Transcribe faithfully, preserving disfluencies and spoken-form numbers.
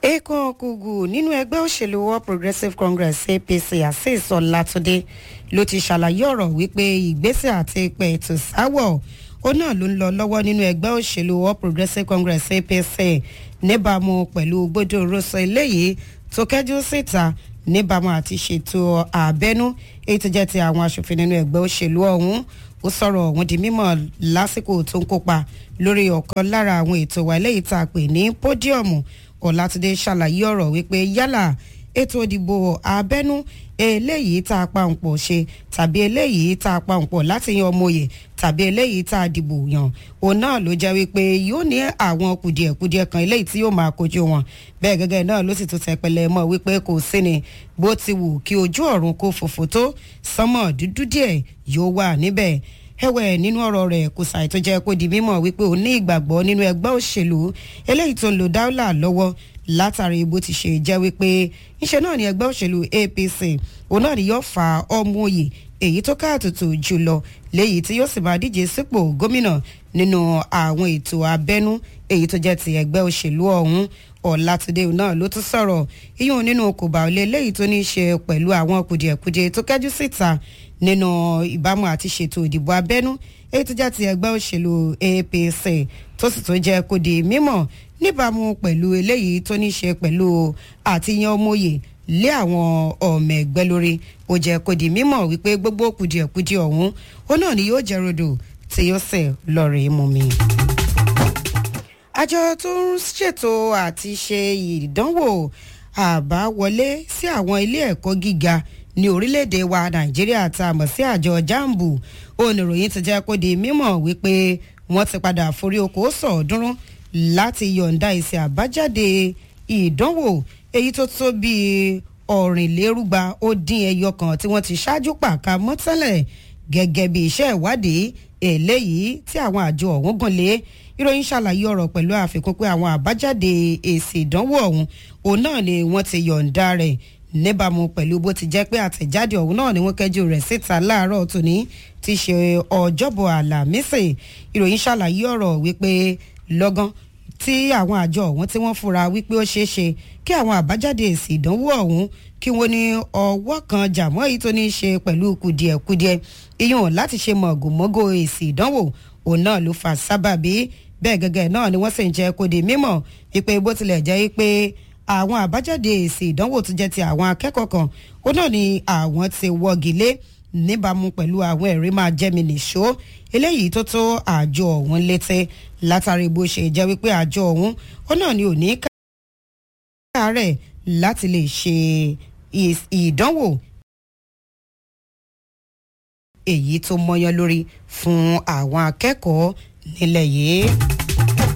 Èèkàn kùgù nínú ẹgbẹ́ òṣèlú All Progressives Congress A P C Azeez Ọlátúndé ló ti ṣàlàyé ọ̀rọ̀ wípé ìgbésẹ̀ àti pẹ̀tù sáwọ̀ ó náà ló ń lọ lọ́wọ́ nínú ẹgbẹ́ òṣèlú All Progressives Congress A P C níbàámu pẹ̀lú gbódòrósọ eléyìí tó kẹ́jú síta níbàámu àti ṣètò àbẹ́nú èyí tó jẹ́ ti àwọn aṣòfin nínú ẹgbẹ́ òṣèlú ọ̀hún. Ó sọ̀rọ̀ ọ̀hún di mímọ̀ lásìkò tó ń kópa lórí ọ̀kan lára àwọn ètò wa eléyìí tá a pè ní pódíọ̀mù. Ọlátúndé ṣàlàyé ọ̀rọ̀ wípé yálà ètò ìdìbò abẹ́nú eléyìí tá a pa òǹpọ̀ ṣe tàbí eléyìí tá a pa òǹpọ̀ láti yan ọmọ òye tàbí eléyìí tá a dìbò yàn òun náà ló jẹ́ wípé yóò ní àwọn kùdìẹ̀kudiẹ kan eléyìí tí yóò máa kojú wọn. Bẹ́ẹ̀ gẹ́gẹ́ náà ló sì tún tẹpẹlẹ mọ́ wípé kò sí ni bó ti wù kí ojú ọ̀run kó fòfò tó sánmọ̀ dúdú díẹ̀ yóò wà níbẹ̀. Ẹ̀wẹ̀ nínú ọ̀rọ̀ rẹ̀ kò sàì tó jẹ́ kó di mímọ̀ wípé ó ní ìgbàgbọ́ nínú ẹgbẹ́ òṣèlú eléyìí tó ń lo dáúlà lọ́wọ́ látàrí bó ti ṣe jẹ́ wípé ńṣe náà ni ẹgbẹ́ òṣèlú A P C òun náà ni yóò fa ọmọ òye èyí tó káàtùtù jùlọ léyìí tí yóò sì máa díje sípò gómìnà nínú àwọn ètò abẹ́nú èyí tó jẹ́ ti ẹgbẹ́ òṣèlú ọ̀hún. Ọlátúndé náà ló tún sọ̀rọ̀ iyún nínú kòbá olè léyìí tó ní í ṣe pẹ̀lú àwọn kùdìẹ̀kudiẹ tó kẹ́jú síta nínú ìbámu àti ṣètò ìdìbò abẹ́nú èyí tó jẹ́ ti ẹgbẹ́ òṣèlú A P C tó sì tó jẹ́ kó di mímọ̀ níbàámu pẹ̀lú eléyìí tó ní í ṣe pẹ̀lú àtìyàn ọmọye lé àwọn ọmọ ẹgbẹ́ lórí. Ó jẹ́ kó di mímọ̀ wípé gbogbo kùdìẹ̀kudiẹ ọ̀hún ó náà ni yóò jẹ́ rodò tí yóò sẹ̀ lọ́rẹ̀ mú mi. Àjọ tó ń ṣètò àti ṣe ìdánwò àbáwọlé sí àwọn ilé ẹ̀kọ́ gíga ní orílẹ̀-èdè wa Nàìjíríà tá a mọ̀ sí àjọ jambu oníròyìn ti jẹ́ kó di mímọ̀ wípé wọ́n ti padà forí oko sọ̀ọ́dúnrún láti yọ̀ǹda èsì àbájáde ìdánwò èyí tó tó bíi ọ̀rìnlérúgba ó dín ẹyọ kan tí wọ́n ti ṣáájú pàkà mọ́ tẹ́lẹ̀ gẹ́gẹ́ bí iṣẹ́ ìwádìí eléyìí tí àwọn àjọ ọ̀hún gùn lé. Ìròyìn ṣàlàyé ọ̀rọ̀ pẹ̀lú àfikún pé àwọn àbájáde èsì ìdánwò ọ̀hún òun náà ni wọ́n ti yọ̀ǹda rẹ̀ níbàámu pẹ̀lú bó ti jẹ́ pé àtẹ̀jáde ọ̀hún náà ni wọ́n kẹ́jú rẹ̀ síta láàárọ̀ tòní tí ṣe ọjọ́bọ̀ àlàmísì. Ìròyìn ṣàlàyé ọ̀rọ̀ wípé lọ́gán tí àwọn àjọ ọ̀hún tí wọ́n fura wípé ó ṣeé ṣe kí àwọn àbájáde èsì ìdánwò ọ̀hún kí wọ́n ní ọwọ́ kan jàmọ́ èyí tó ní í ṣe pẹ̀lú kùdìẹ̀kudiẹ iyùn láti ṣe mọ̀gòmọ́gò èsì ìdánwò òun náà ló fa sábàbí. Bẹ́ẹ̀ gẹ́gẹ́ náà ni wọ́n sì ń jẹ́ kó di mímọ̀ wípé bó tilẹ̀ jẹ́ wípé àwọn àbájáde èsì ìdánwò tó jẹ́ ti àwọn akẹ́kọ̀ọ́ kan ó náà ni àwọn ti wọ́gi lé níbàámu pẹ̀lú àwọn ẹ̀rí máa jẹ́mi nìṣó eléyìí tó tó àjọ ọ̀hún létí látàrí bó ṣe jẹ́ wípé àjọ ọ̀hún ó náà ni ò ní káàárẹ̀ láti lè ṣe ìdánwò èyí tó mọyán lórí fún àwọn akẹ́kọ̀ọ́ nílẹ̀ yìí.